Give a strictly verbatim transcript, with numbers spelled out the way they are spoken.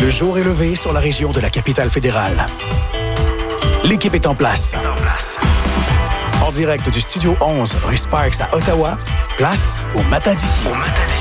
Le jour est levé sur la région de la capitale fédérale. L'équipe est en place. En direct du Studio onze, rue Sparks à Ottawa, place au Matadis. Au Matadis.